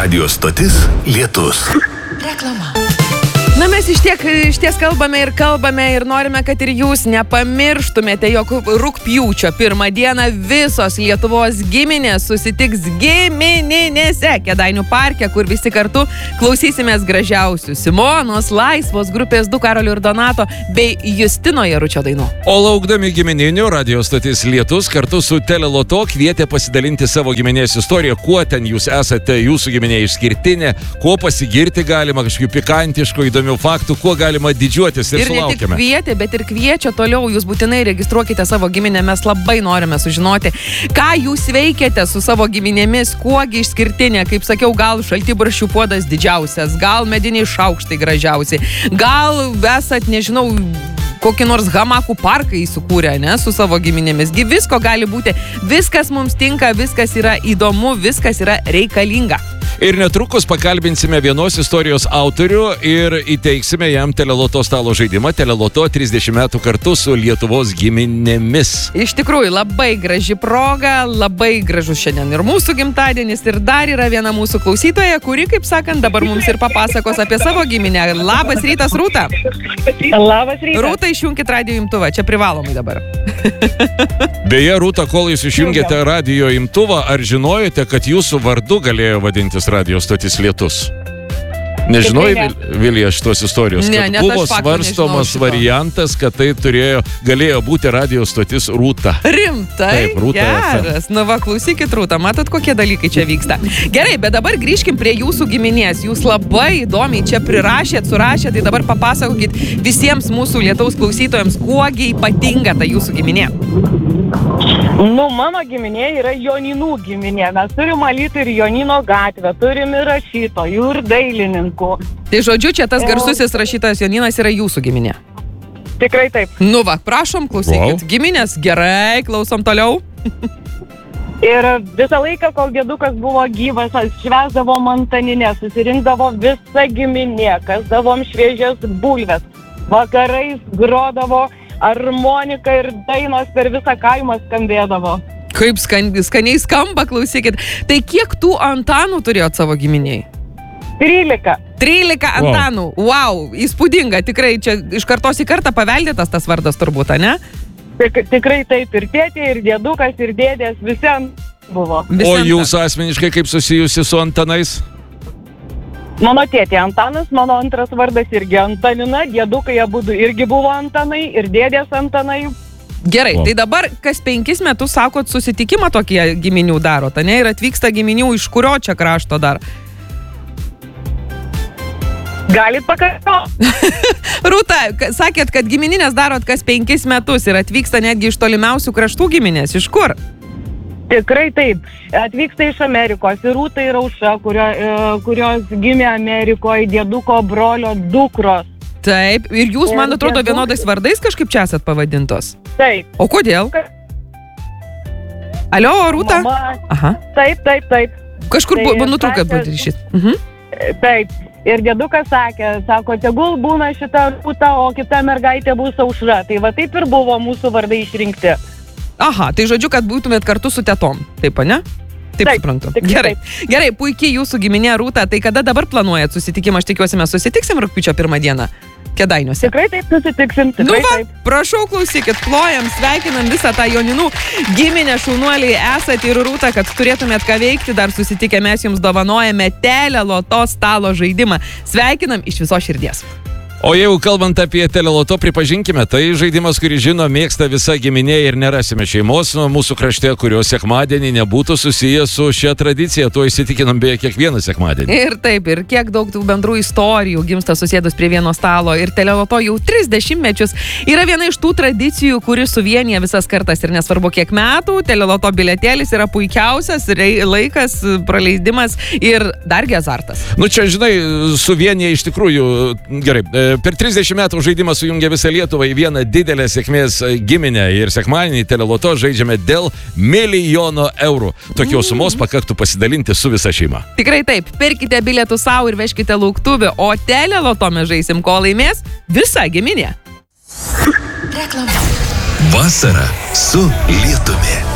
Radio stotis Lietus. Reklama. Na, mes išties kalbame ir norime, kad ir jūs nepamirštumėte, jog rugpjūčio 1 dieną visos Lietuvos giminės susitiks gimininėse Kėdainių parke, kur visi kartu klausysimės gražiausių Simonos, Laisvos, grupės 2 Karolio ir Donato bei Justino Jaručio dainų. O laukdami gimininių, Radio stotis Lietus kartu su Teleloto kvietė pasidalinti savo giminės istoriją, kuo ten jūs esate, jūsų giminė išskirtinė, kuo pasigirti galima, kažkokių pikantiškų, įdomių faktų, kuo galima didžiuotis ir sulaukiame. Ir ne tik kvietė, bet ir kviečia toliau, jūs būtinai registruokite savo giminę, mes labai norime sužinoti, ką jūs veikiate su savo giminėmis, kuogi išskirtinė, kaip sakiau, gal šaltibarščių puodas didžiausias, gal mediniai šaukštai gražiausi, gal esat, nežinau, kokį nors hamakų parką įsukūrę, ne, su savo giminėmis. Visko gali būti, viskas mums tinka, viskas yra įdomu, viskas yra reikalinga. Ir netrukus pakalbinsime vienos istorijos autorių ir įteiksime jam Teleloto stalo žaidimą. Teleloto 30 metų kartu su Lietuvos giminėmis. Iš tikrųjų, labai graži proga, labai gražus šiandien ir mūsų gimtadienis, ir dar yra viena mūsų klausytoja, kuri, kaip sakant, dabar mums ir papasakos apie savo giminę. Labas rytas, Rūta. Labas rytas. Rūta, išjunkit radijo imtuvą, čia privalomai dabar. Beje, Rūta, kol jūs išjungėte radijo imtuvą, ar žinojote, kad jūsų vardu galėjo vadintis Radio stotis Lietus? Nežinojai, Vilija, šitos istorijos, kad buvo svarstomas variantas, kad tai galėjo būti radio stotis Rūta. Rimtai? Taip, Rūta. Geras. Nu va, klausykit, Rūta, matot, kokie dalykai čia vyksta. Gerai, bet dabar grįžkim prie jūsų giminės. Jūs labai įdomiai čia surašėt, tai dabar papasakokit visiems mūsų Lietaus klausytojams, kuogi ypatinga ta jūsų giminė. Nu, mano giminė yra Joninų giminė. Mes turim Alytų ir Jonino gatvę, turim ir rašytojų, ir dailininkų. Tai žodžiu, čia tas garsusis rašytojas Joninas yra jūsų giminė. Tikrai taip. Nu va, prašom, klausykit. Wow. Giminės, gerai, klausom toliau. Ir visą laiką, kol dėdukas buvo gyvas, švęsdavom antaninę, susirinkdavo visa giminė, kasdavom šviežias bulves, vakarais grodavo harmonika ir dainos per visą kaimą skambėdavo. Kaip skaniai skamba, klausykit. Tai kiek tų Antanų turėjot savo giminiai? 13. 13 Antanų. Wow, įspūdinga. Tikrai čia iš kartos į kartą paveldėtas tas vardas turbūt, ne? Tikrai taip. Ir tėtė, ir dėdukas, ir dėdės, visi buvo. O jūs asmeniškai kaip susijusi su Antanais? Mano tėtė Antanas, mano antras vardas irgi Antanina, dėdukai abudu irgi buvo Antanai ir dėdės Antanai. Gerai, tai dabar kas 5 metus, sakot, susitikimą tokie giminių darot, ne? Ir atvyksta giminių iš kurio čia krašto dar? Galit pakartoti. Rūta, sakėt, kad gimininės darot kas 5 metus ir atvyksta netgi iš tolimiausių kraštų giminės. Iš kur? Tikrai taip. Atvyksta iš Amerikos. Ir Rūta ir Aušra, kurios gimė Amerikoje, dėduko brolio dukros. Taip. Ir jūs, man atrodo, vienodais vardais kažkaip čia esat pavadintos. Taip. O kodėl? Alio, Rūta? Mama. Aha. Taip. Kažkur nutrūkė ryšys. Taip. Ir dėdukas sako, tegul būna šita Rūta, o kita mergaitė bus Aušra. Tai va taip ir buvo mūsų vardai išrinkti. Aha, tai žodžiu, kad būtumėt kartu su tetom. Taip, ne? Taip, suprantu. Gerai, puikiai jūsų giminė Rūta. Tai kada dabar planuojat susitikimą? Aš tikiuosi, mes susitiksim rugpjūčio 1 dieną Kėdainiuose. Tikrai taip susitiksim. Nu va, prašau, klausykit, plojam, sveikinam visą tą Joninų giminę, šaunuoliai esat ir Rūta, kad turėtumėt ką veikti, dar susitikę mes jums dovanojame Teleloto stalo žaidimą. Sveikinam iš viso širdies. O jeigu kalbant apie Teleloto, pripažinkime, tai žaidimas, kurį žino, mėgsta visa giminė ir nerasime šeimos mūsų krašte, kurios sekmadienį nebūtų susijęs su šia tradicija. Tuo įsitikinam beje kiekvieną sekmadienį. Ir taip, ir kiek daug tų bendrų istorijų gimsta susėdus prie vieno stalo. Ir Teleloto jau 30 mečius yra viena iš tų tradicijų, kuri suvienyje visas kartas. Ir nesvarbu kiek metų, Teleloto bilietėlis yra puikiausias laikas, praleidimas ir dargi azartas. Nu čia, žinai, suvienyje iš tikrųjų gerai. Per 30 metų žaidimas sujungia visą Lietuvą į vieną didelę sėkmės giminę ir sekmadienį Teleloto žaidžiame dėl 1 milijono eurų. Tokios sumos pakaktų pasidalinti su visa šeima. Tikrai taip. Pirkite bilietų savo ir vežkite lauktuvį, o Teleloto mes žaisim, ko laimės visa giminė. Vasara su Lietumi.